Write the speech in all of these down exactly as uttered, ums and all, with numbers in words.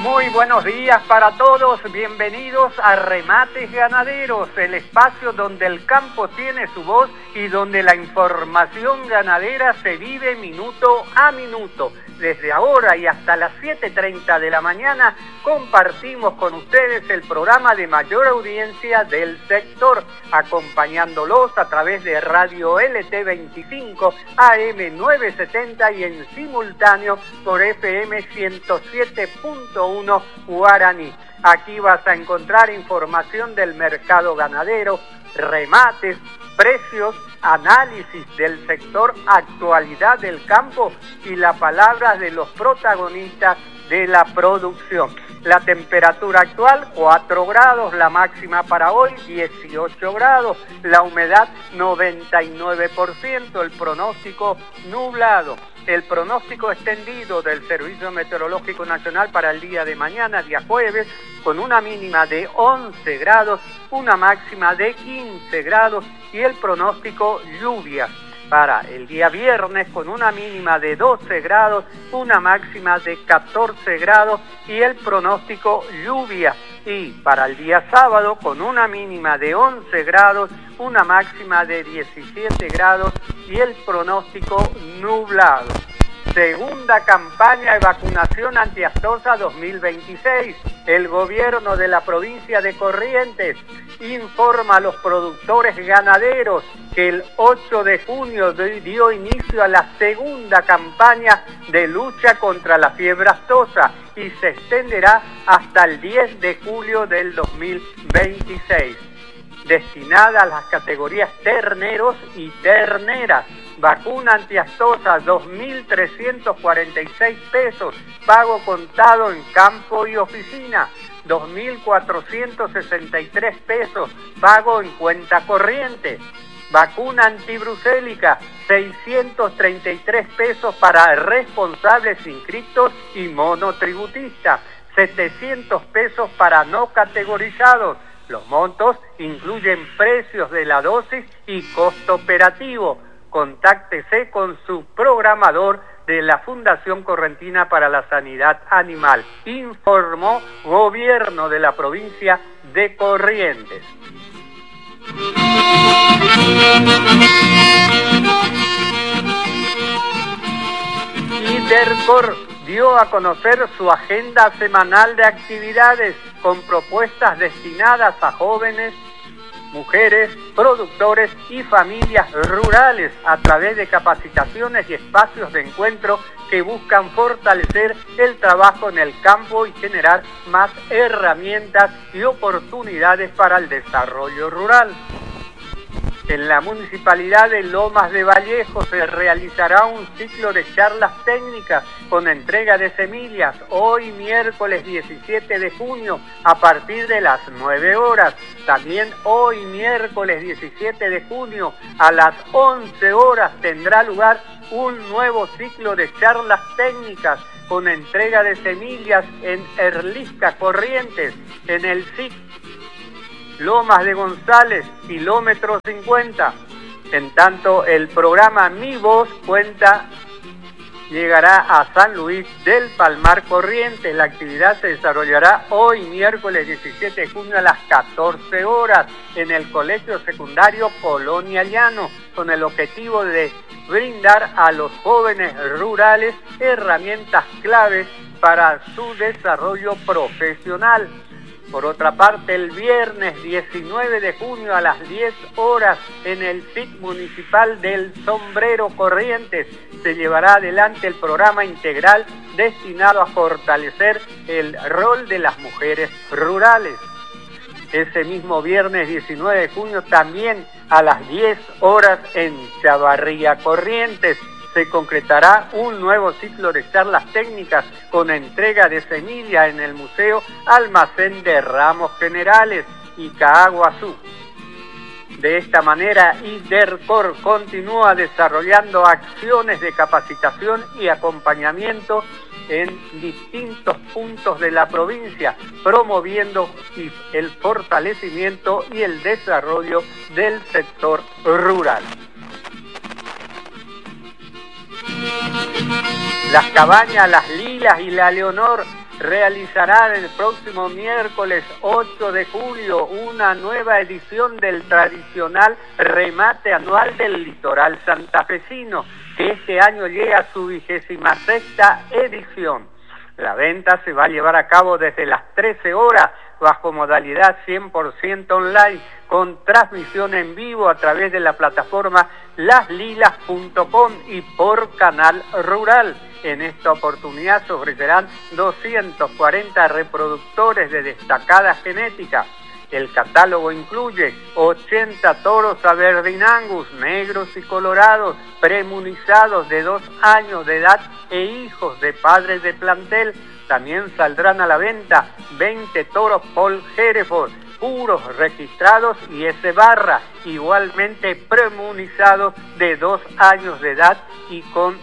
Muy buenos días para todos, bienvenidos a Remates Ganaderos, el espacio donde el campo tiene su voz y donde la información ganadera se vive minuto a minuto. Desde ahora y hasta las siete y treinta de la mañana compartimos con ustedes el programa de mayor audiencia del sector, acompañándolos a través de Radio L T veinticinco, A M novecientos setenta y en simultáneo por F M ciento siete punto uno Guaraní. Aquí vas a encontrar información del mercado ganadero, remates, precios, análisis del sector, actualidad del campo y las palabras de los protagonistas de la producción. La temperatura actual, cuatro grados, la máxima para hoy, dieciocho grados, la humedad, noventa y nueve por ciento, el pronóstico nublado. El pronóstico extendido del Servicio Meteorológico Nacional para el día de mañana, día jueves, con una mínima de once grados, una máxima de quince grados y el pronóstico lluvias. Para el día viernes con una mínima de doce grados, una máxima de catorce grados y el pronóstico lluvia. Y para el día sábado con una mínima de once grados, una máxima de diecisiete grados y el pronóstico nublado. Segunda campaña de vacunación antiaftosa dos mil veintiséis. El gobierno de la provincia de Corrientes informa a los productores ganaderos que el ocho de junio dio inicio a la segunda campaña de lucha contra la fiebre aftosa y se extenderá hasta el diez de julio del dos mil veintiséis. Destinada a las categorías terneros y terneras. Vacuna antiaftosa, dos mil trescientos cuarenta y seis pesos, pago contado en campo y oficina, dos mil cuatrocientos sesenta y tres pesos, pago en cuenta corriente. Vacuna antibrucélica, seiscientos treinta y tres pesos para responsables inscritos y monotributistas, setecientos pesos para no categorizados. Los montos incluyen precios de la dosis y costo operativo. Contáctese con su programador de la Fundación Correntina para la Sanidad Animal. Informó Gobierno de la provincia de Corrientes. IDERCOR dio a conocer su agenda semanal de actividades con propuestas destinadas a jóvenes, mujeres, productores y familias rurales a través de capacitaciones y espacios de encuentro que buscan fortalecer el trabajo en el campo y generar más herramientas y oportunidades para el desarrollo rural. En la Municipalidad de Lomas de Vallejo se realizará un ciclo de charlas técnicas con entrega de semillas hoy miércoles diecisiete de junio a partir de las nueve horas. También hoy miércoles diecisiete de junio a las once horas tendrá lugar un nuevo ciclo de charlas técnicas con entrega de semillas en Erlisca, Corrientes, en el S I C Lomas de González, kilómetro cincuenta. En tanto, el programa Mi Voz cuenta llegará a San Luis del Palmar, Corrientes. La actividad se desarrollará hoy, miércoles diecisiete de junio a las catorce horas en el Colegio Secundario Colonia Llano, con el objetivo de brindar a los jóvenes rurales herramientas claves para su desarrollo profesional. Por otra parte, el viernes diecinueve de junio a las diez horas en el S I C Municipal del Sombrero, Corrientes, se llevará adelante el programa integral destinado a fortalecer el rol de las mujeres rurales. Ese mismo viernes diecinueve de junio también a las diez horas en Chavarría, Corrientes, se concretará un nuevo ciclo de charlas técnicas con entrega de semilla en el Museo Almacén de Ramos Generales, Icaguazú. De esta manera, IDERCOR continúa desarrollando acciones de capacitación y acompañamiento en distintos puntos de la provincia, promoviendo el fortalecimiento y el desarrollo del sector rural. Las Cabañas Las Lilas y La Leonor realizará el próximo miércoles ocho de julio una nueva edición del tradicional remate anual del litoral santafesino, que este año llega a su vigésima sexta edición. La venta se va a llevar a cabo desde las trece horas bajo modalidad cien por ciento online, con transmisión en vivo a través de la plataforma las lilas punto com y por Canal Rural. En esta oportunidad se ofrecerán doscientos cuarenta reproductores de destacada genética. El catálogo incluye ochenta toros Aberdeen Angus, negros y colorados, premunizados de dos años de edad e hijos de padres de plantel. También saldrán a la venta veinte toros Paul Hereford, puros registrados y S barra, igualmente premunizados de dos años de edad y con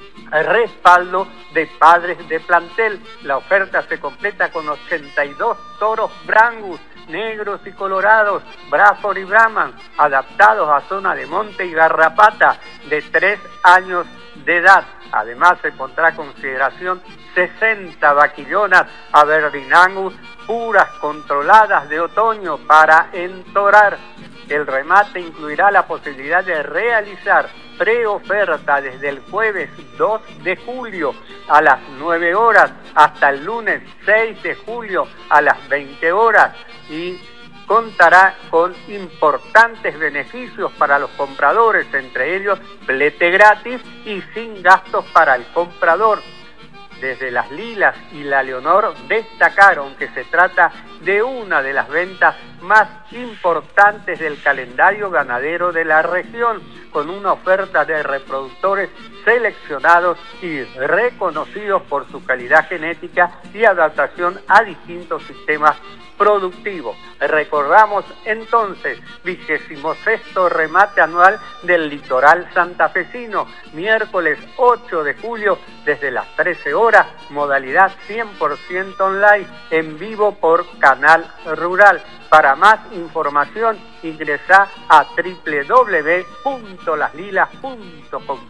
respaldo de padres de plantel. La oferta se completa con ochenta y dos toros Brangus, negros y colorados, Bradford y Brahman, adaptados a zona de monte y garrapata, de tres años de edad. Además se pondrá a consideración sesenta vaquillonas Aberdeen Angus, puras controladas de otoño para entorar. El remate incluirá la posibilidad de realizar preoferta desde el jueves dos de julio a las nueve horas hasta el lunes seis de julio a las veinte horas, y contará con importantes beneficios para los compradores, entre ellos flete gratis y sin gastos para el comprador. Desde Las Lilas y La Leonor destacaron que se trata de una de las ventas más importantes del calendario ganadero de la región, con una oferta de reproductores seleccionados y reconocidos por su calidad genética y adaptación a distintos sistemas productivos. Recordamos entonces, vigésimo sexto remate anual del litoral santafesino, miércoles ocho de julio desde las trece horas, modalidad cien por ciento online, en vivo por Canal Rural. Para más información ingresa a doble u doble u doble u punto las lilas punto com.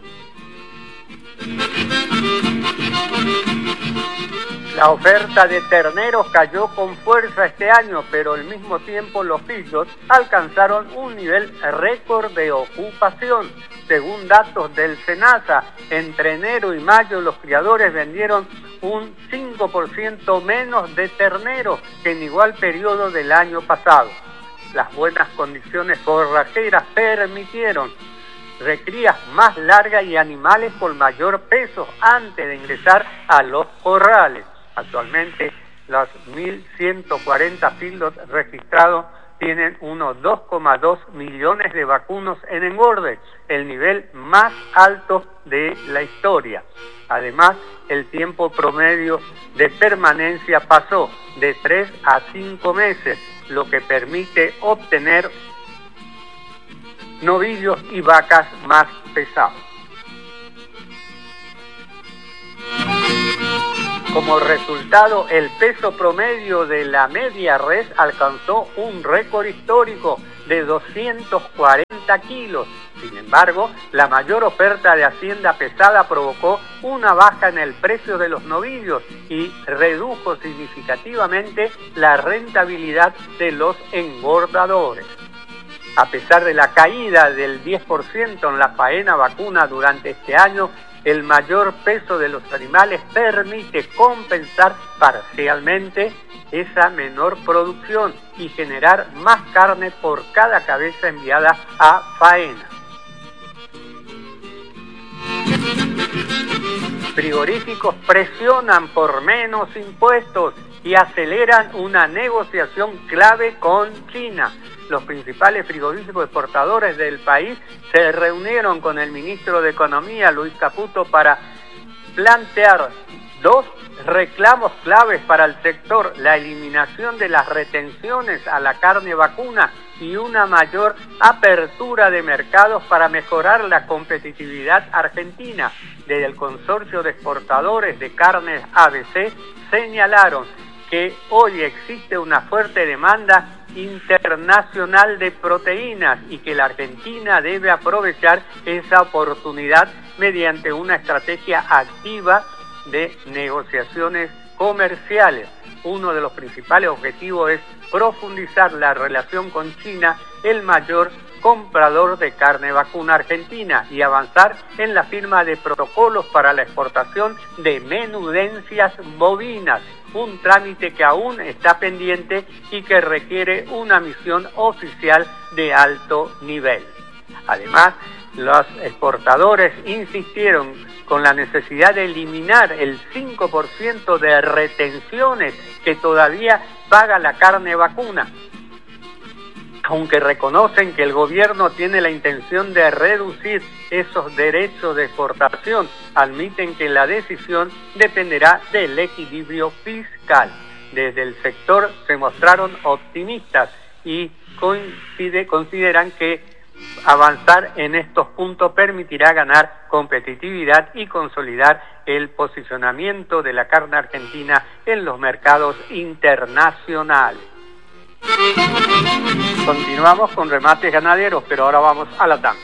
La oferta de terneros cayó con fuerza este año, pero al mismo tiempo los pillos alcanzaron un nivel récord de ocupación. Según datos del SENASA, entre enero y mayo los criadores vendieron un cinco por ciento menos de terneros que en igual periodo del año pasado. Las buenas condiciones forrajeras permitieron recrías más largas y animales con mayor peso antes de ingresar a los corrales. Actualmente los mil ciento cuarenta filos registrados tienen unos dos coma dos millones de vacunos en engorde, el nivel más alto de la historia. Además, el tiempo promedio de permanencia pasó de tres a cinco meses, lo que permite obtener novillos y vacas más pesados. Como resultado, el peso promedio de la media res alcanzó un récord histórico de doscientos cuarenta kilos. Sin embargo, la mayor oferta de hacienda pesada provocó una baja en el precio de los novillos y redujo significativamente la rentabilidad de los engordadores. A pesar de la caída del diez por ciento en la faena vacuna durante este año, el mayor peso de los animales permite compensar parcialmente esa menor producción y generar más carne por cada cabeza enviada a faena. Frigoríficos presionan por menos impuestos y aceleran una negociación clave con China. Los principales frigoríficos exportadores del país se reunieron con el ministro de Economía, Luis Caputo, para plantear dos reclamos claves para el sector: la eliminación de las retenciones a la carne vacuna y una mayor apertura de mercados para mejorar la competitividad argentina. Desde el Consorcio de Exportadores de Carnes A B C señalaron que hoy existe una fuerte demanda internacional de proteínas y que la Argentina debe aprovechar esa oportunidad mediante una estrategia activa de negociaciones comerciales. Uno de los principales objetivos es profundizar la relación con China, el mayor comprador de carne vacuna argentina, y avanzar en la firma de protocolos para la exportación de menudencias bovinas, un trámite que aún está pendiente y que requiere una misión oficial de alto nivel. Además, los exportadores insistieron con la necesidad de eliminar el cinco por ciento de retenciones que todavía paga la carne vacuna. Aunque reconocen que el gobierno tiene la intención de reducir esos derechos de exportación, admiten que la decisión dependerá del equilibrio fiscal. Desde el sector se mostraron optimistas y coincide, consideran que avanzar en estos puntos permitirá ganar competitividad y consolidar el posicionamiento de la carne argentina en los mercados internacionales. Continuamos con remates ganaderos, pero ahora vamos a la tanda.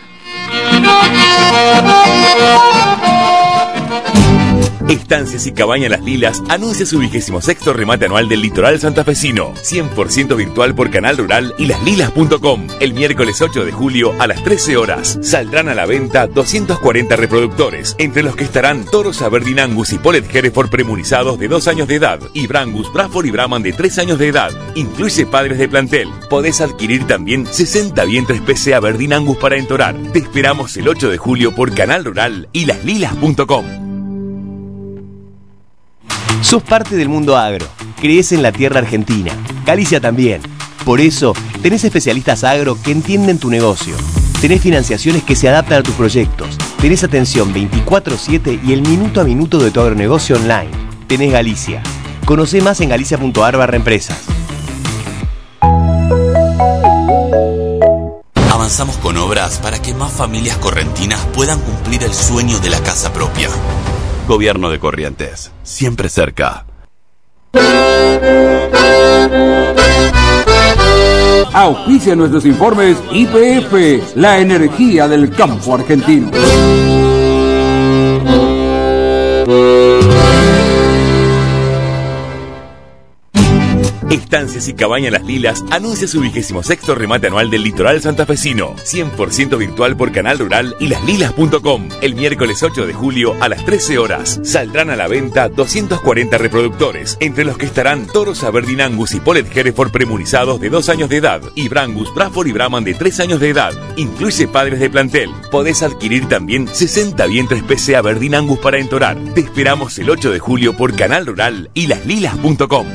Estancias y Cabañas Las Lilas anuncia su vigésimo sexto remate anual del litoral santafesino, cien por ciento virtual por Canal Rural y las lilas punto com. El miércoles ocho de julio a las trece horas saldrán a la venta doscientos cuarenta reproductores, entre los que estarán toros Aberdeen Angus y Polet Hereford premunizados de dos años de edad y Brangus, Braford y Brahman de tres años de edad. Incluye padres de plantel. Podés adquirir también sesenta vientres P C Aberdeen Angus para entorar. Te esperamos el ocho de julio por Canal Rural y las lilas punto com. Sos parte del mundo agro, crees en la tierra argentina, Galicia también. Por eso, tenés especialistas agro que entienden tu negocio. Tenés financiaciones que se adaptan a tus proyectos. Tenés atención veinticuatro siete y el minuto a minuto de tu agronegocio online. Tenés Galicia. Conocé más en galicia punto ar barra empresas. Avanzamos con obras para que más familias correntinas puedan cumplir el sueño de la casa propia. Gobierno de Corrientes, siempre cerca. Auspicia nuestros informes Y P F, la energía del campo argentino. Estancias y Cabañas Las Lilas anuncia su vigésimo sexto remate anual del litoral santafesino, cien por ciento virtual por Canal Rural y las lilas punto com. El miércoles ocho de julio a las trece horas saldrán a la venta doscientos cuarenta reproductores, entre los que estarán toros Aberdeen Angus y Polet Hereford premunizados de dos años de edad y Brangus, Braford y Brahman de tres años de edad. Incluye padres de plantel. Podés adquirir también sesenta vientres P C Aberdeen Angus para entorar. Te esperamos el ocho de julio por Canal Rural y las lilas punto com.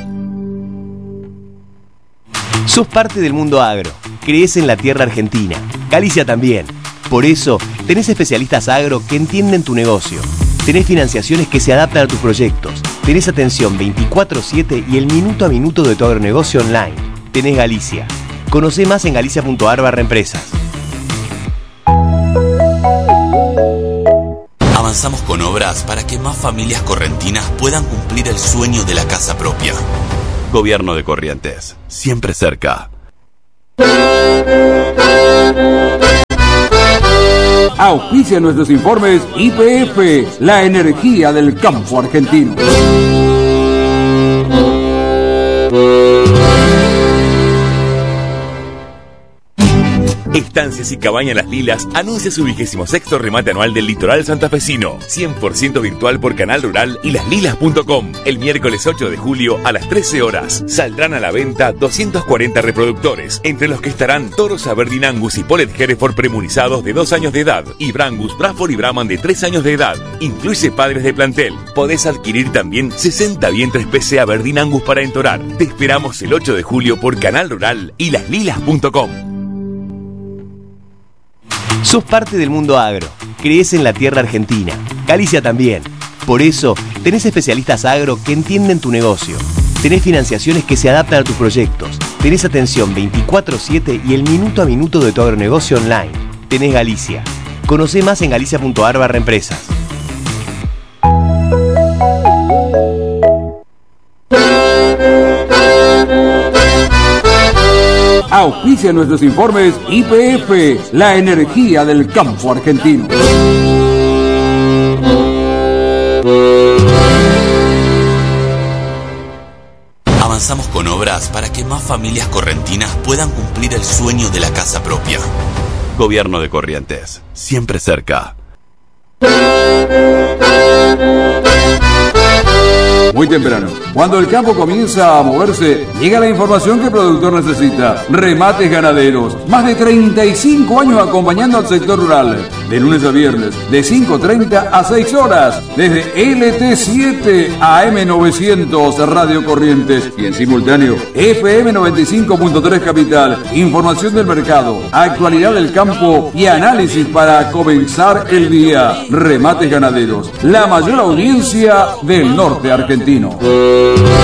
Sos parte del mundo agro, crees en la tierra argentina, Galicia también. Por eso, tenés especialistas agro que entienden tu negocio. Tenés financiaciones que se adaptan a tus proyectos. Tenés atención veinticuatro siete y el minuto a minuto de tu agronegocio online. Tenés Galicia. Conocé más en galicia punto ar barra empresas. Avanzamos con obras para que más familias correntinas puedan cumplir el sueño de la casa propia. Gobierno de Corrientes, siempre cerca. Auspicia nuestros informes Y P F, la energía del campo argentino. Estancias y Cabañas Las Lilas anuncia su vigésimo sexto remate anual del litoral santafesino, cien por ciento virtual por Canal Rural y las lilas punto com. El miércoles ocho de julio a las trece horas saldrán a la venta doscientos cuarenta reproductores, entre los que estarán toros Aberdeen Angus y Polet Hereford premunizados de dos años de edad y Brangus, Braford y Brahman de tres años de edad. Incluye padres de plantel. Podés adquirir también sesenta vientres P C Aberdeen Angus para entorar. Te esperamos el ocho de julio por Canal Rural y las lilas punto com. Sos parte del mundo agro, crees en la tierra argentina, Galicia también. Por eso, tenés especialistas agro que entienden tu negocio. Tenés financiaciones que se adaptan a tus proyectos. Tenés atención veinticuatro siete y el minuto a minuto de tu agronegocio online. Tenés Galicia. Conocé más en galicia punto ar barra empresas. Auspicia nuestros informes Y P F, la energía del campo argentino. avanzamos con obras para que más familias correntinas puedan cumplir el sueño de la casa propia. Gobierno de Corrientes, siempre cerca. Muy temprano, cuando el campo comienza a moverse, llega la información que el productor necesita. Remates Ganaderos, más de treinta y cinco años acompañando al sector rural. De lunes a viernes, de cinco treinta a seis horas, desde L T siete a M novecientos Radio Corrientes y en simultáneo F M noventa y cinco punto tres Capital. Información del mercado, actualidad del campo y análisis para comenzar el día. Remates Ganaderos, la mayor audiencia del norte argentino.